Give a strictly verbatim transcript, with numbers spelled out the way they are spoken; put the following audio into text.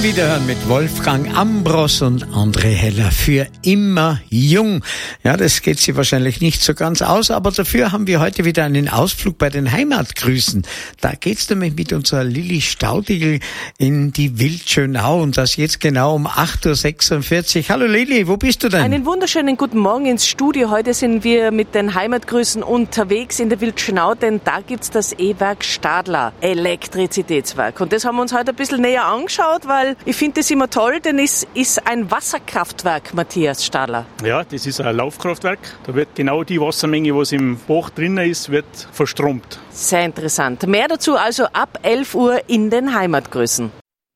Zum Wiederhören mit Wolfgang Ambros und André Heller. Für immer jung. Ja, das geht Sie wahrscheinlich nicht so ganz aus, aber dafür haben wir heute wieder einen Ausflug bei den Heimatgrüßen. Da geht's nämlich mit unserer Lilly Staudigl in die Wildschönau und das jetzt genau um acht Uhr sechsundvierzig. Hallo Lilly, wo bist du denn? Einen wunderschönen guten Morgen ins Studio. Heute sind wir mit den Heimatgrüßen unterwegs in der Wildschönau, denn da gibt's das E-Werk Stadler Elektrizitätswerk. Und das haben wir uns heute ein bisschen näher angeschaut, weil ich finde das immer toll, denn es ist ein Wasserkraftwerk, Matthias Stadler. Ja, das ist ein Laufkraftwerk. Da wird genau die Wassermenge, was im Bach drinnen ist, wird verstromt. Sehr interessant. Mehr dazu also ab elf Uhr in den Heimatgrüßen.